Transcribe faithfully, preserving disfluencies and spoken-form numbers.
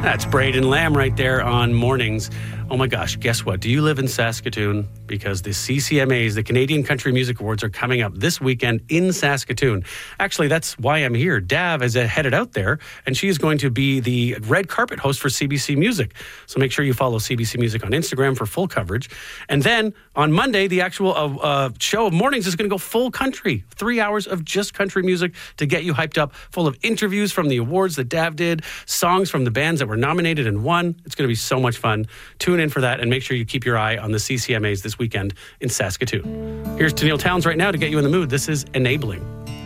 That's Braden Lamb right there on Mornings. Oh my gosh, guess what? Do you live in Saskatoon? Because the C C M As, the Canadian Country Music Awards, are coming up this weekend in Saskatoon. Actually, that's why I'm here. Dav is headed out there, and she is going to be the red carpet host for C B C Music. So make sure you follow C B C Music on Instagram for full coverage. And then on Monday, the actual uh, uh, show of Mornings is going to go full country. Three hours of just country music to get you hyped up, full of interviews from the awards that Dav did, songs from the bands that were nominated and won. It's going to be so much fun. Tune in for that and make sure you keep your eye on the C C M As this weekend in Saskatoon. Here's Tenille Townes right now to get you in the mood. This is Enabling.